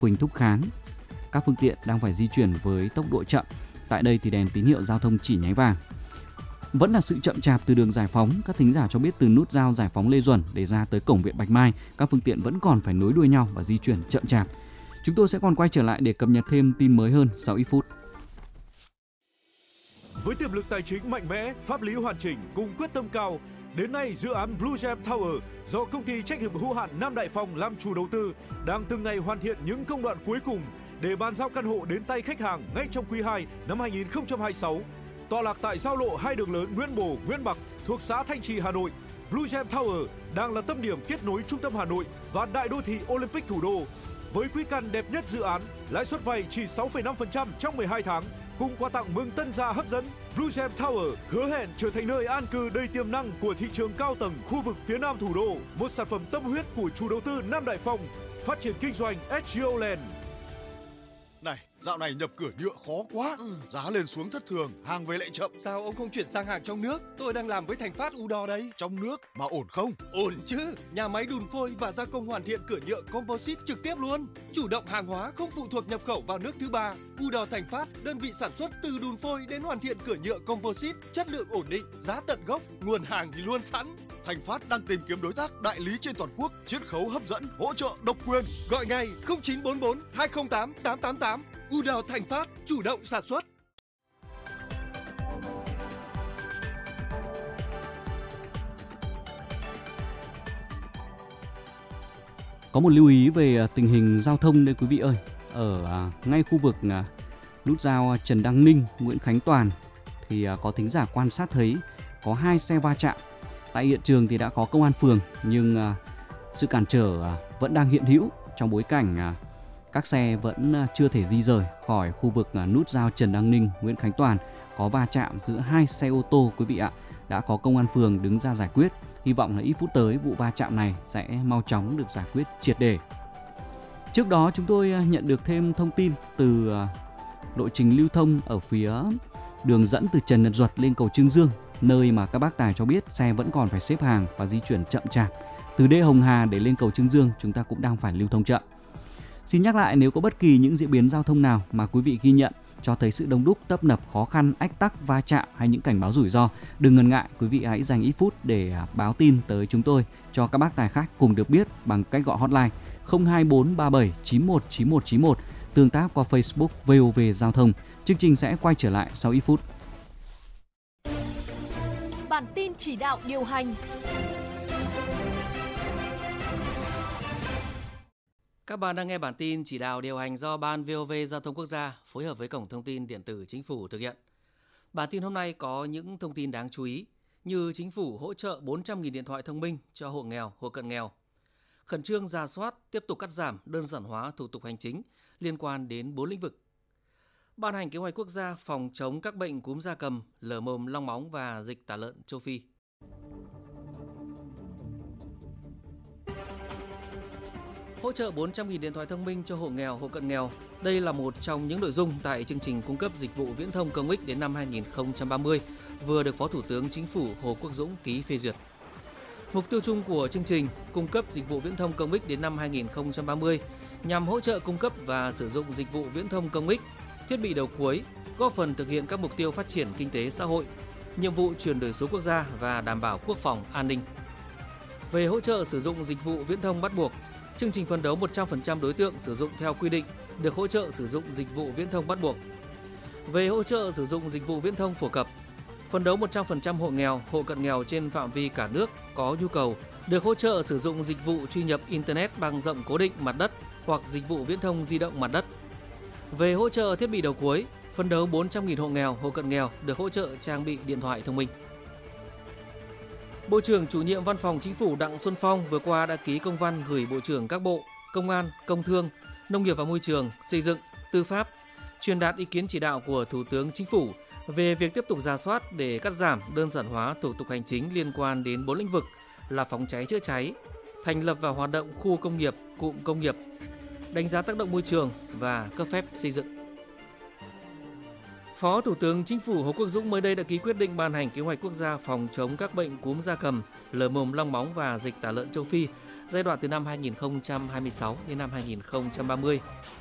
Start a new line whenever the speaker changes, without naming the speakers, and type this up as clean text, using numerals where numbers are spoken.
Huỳnh Thúc Kháng. Các phương tiện đang phải di chuyển với tốc độ chậm. Tại đây thì đèn tín hiệu giao thông chỉ nháy vàng. Vẫn là sự chậm chạp từ đường Giải Phóng. Các thính giả cho biết từ nút giao Giải Phóng Lê Duẩn để ra tới cổng viện Bạch Mai, các phương tiện vẫn còn phải nối đuôi nhau và di chuyển chậm chạp. Chúng tôi sẽ còn quay trở lại để cập nhật thêm tin mới hơn sau ít phút.
Với tiềm lực tài chính mạnh mẽ, pháp lý hoàn chỉnh cùng quyết tâm cao, đến nay dự án Blue Gem Tower do công ty trách nhiệm hữu hạn Nam Đại Phong làm chủ đầu tư đang từng ngày hoàn thiện những công đoạn cuối cùng để bàn giao căn hộ đến tay khách hàng ngay trong quý 2 năm 2026. Tọa lạc tại giao lộ hai đường lớn Nguyễn Bồ, Nguyễn Bạc thuộc xã Thanh Trì, Hà Nội, Blue Gem Tower đang là tâm điểm kết nối trung tâm Hà Nội và đại đô thị Olympic thủ đô. Với quỹ căn đẹp nhất dự án, lãi suất vay chỉ 6,5% trong 12 tháng, cùng quà tặng mừng tân gia hấp dẫn, Blue Gem Tower hứa hẹn trở thành nơi an cư đầy tiềm năng của thị trường cao tầng khu vực phía Nam thủ đô, một sản phẩm tâm huyết của chủ đầu tư Nam Đại Phong, phát triển kinh doanh SGO Land.
Này, dạo này nhập cửa nhựa khó quá, giá lên xuống thất thường, hàng về lại chậm.
Sao ông không chuyển sang hàng trong nước? Tôi đang làm với Thành Phát Udor đây.
Trong nước mà ổn không?
Ổn chứ, nhà máy đun phôi và gia công hoàn thiện cửa nhựa composite trực tiếp luôn. Chủ động hàng hóa không phụ thuộc nhập khẩu vào nước thứ ba. Udor Thành Phát, đơn vị sản xuất từ đun phôi đến hoàn thiện cửa nhựa composite, chất lượng ổn định, giá tận gốc, nguồn hàng thì luôn sẵn.
Thành Phát đang tìm kiếm đối tác đại lý trên toàn quốc, chiết khấu hấp dẫn, hỗ trợ độc quyền.
Gọi ngay 0944 208 888. Udor Thành Phát, chủ động sản xuất.
Có một lưu ý về tình hình giao thông đây quý vị ơi. Ở ngay khu vực nút giao Trần Đăng Ninh, Nguyễn Khánh Toàn thì có thính giả quan sát thấy có 2 xe va chạm. Tại hiện trường thì đã có công an phường, nhưng sự cản trở vẫn đang hiện hữu trong bối cảnh các xe vẫn chưa thể di rời khỏi khu vực nút giao Trần Đăng Ninh, Nguyễn Khánh Toàn. Có va chạm giữa 2 xe ô tô quý vị ạ. Đã có công an phường đứng ra giải quyết. Hy vọng là ít phút tới vụ va chạm này sẽ mau chóng được giải quyết triệt để. Trước đó chúng tôi nhận được thêm thông tin từ lộ trình lưu thông ở phía đường dẫn từ Trần Nhật Duật lên cầu Chương Dương, nơi mà các bác tài cho biết xe vẫn còn phải xếp hàng và di chuyển chậm chạp. Từ đê Hồng Hà để lên cầu Chương Dương chúng ta cũng đang phải lưu thông chậm. Xin nhắc lại, nếu có bất kỳ những diễn biến giao thông nào mà quý vị ghi nhận cho thấy sự đông đúc, tấp nập, khó khăn, ách tắc, va chạm hay những cảnh báo rủi ro, đừng ngần ngại, quý vị hãy dành ít phút để báo tin tới chúng tôi cho các bác tài khác cùng được biết bằng cách gọi hotline 02437 91 91 91, tương tác qua Facebook VOV Giao thông. Chương trình sẽ quay trở lại sau ít phút.
Bản tin chỉ đạo điều hành.
Các bạn đang nghe bản tin chỉ đạo điều hành do Ban VOV Giao thông Quốc gia phối hợp với Cổng Thông tin Điện tử Chính phủ thực hiện. Bản tin hôm nay có những thông tin đáng chú ý như Chính phủ hỗ trợ 400.000 điện thoại thông minh cho hộ nghèo, hộ cận nghèo. Khẩn trương rà soát, tiếp tục cắt giảm, đơn giản hóa thủ tục hành chính liên quan đến 4 lĩnh vực. Ban hành kế hoạch quốc gia phòng chống các bệnh cúm gia cầm, lở mồm long móng và dịch tả lợn châu Phi. Hỗ trợ 400.000 điện thoại thông minh cho hộ nghèo, hộ cận nghèo. Đây là một trong những nội dung tại chương trình cung cấp dịch vụ viễn thông công ích đến năm 2030 vừa được Phó Thủ tướng Chính phủ Hồ Quốc Dũng ký phê duyệt. Mục tiêu chung của chương trình cung cấp dịch vụ viễn thông công ích đến năm 2030 nhằm hỗ trợ cung cấp và sử dụng dịch vụ viễn thông công ích, thiết bị đầu cuối, góp phần thực hiện các mục tiêu phát triển kinh tế xã hội, nhiệm vụ chuyển đổi số quốc gia và đảm bảo quốc phòng an ninh. Về hỗ trợ sử dụng dịch vụ viễn thông bắt buộc, chương trình phấn đấu 100% đối tượng sử dụng theo quy định được hỗ trợ sử dụng dịch vụ viễn thông bắt buộc. Về hỗ trợ sử dụng dịch vụ viễn thông phổ cập, phấn đấu 100% hộ nghèo, hộ cận nghèo trên phạm vi cả nước có nhu cầu được hỗ trợ sử dụng dịch vụ truy nhập Internet băng rộng cố định mặt đất hoặc dịch vụ viễn thông di động mặt đất. Về hỗ trợ thiết bị đầu cuối, phấn đấu 400.000 hộ nghèo, hộ cận nghèo được hỗ trợ trang bị điện thoại thông minh. Bộ trưởng Chủ nhiệm Văn phòng Chính phủ Đặng Xuân Phong vừa qua đã ký công văn gửi Bộ trưởng các bộ Công an, Công thương, Nông nghiệp và Môi trường, Xây dựng, Tư pháp, truyền đạt ý kiến chỉ đạo của Thủ tướng Chính phủ về việc tiếp tục rà soát để cắt giảm, đơn giản hóa thủ tục hành chính liên quan đến 4 lĩnh vực là phòng cháy chữa cháy, thành lập và hoạt động khu công nghiệp, cụm công nghiệp, đánh giá tác động môi trường và cấp phép xây dựng. Phó Thủ tướng Chính phủ Hồ Quốc Dũng mới đây đã ký quyết định ban hành kế hoạch quốc gia phòng chống các bệnh cúm gia cầm, lở mồm long móng và dịch tả lợn châu Phi giai đoạn từ năm 2026 đến năm 2030.